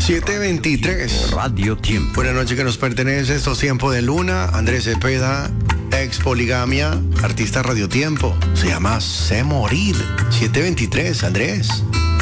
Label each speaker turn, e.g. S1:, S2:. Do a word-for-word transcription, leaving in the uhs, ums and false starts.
S1: siete veintitrés.
S2: Radio Tiempo.
S1: Buenas noches que nos pertenece. Estos tiempos de luna. Andrés Cepeda, ex poligamia, artista Radio Tiempo. Se llama Sé Morir. siete veintitrés, Andrés.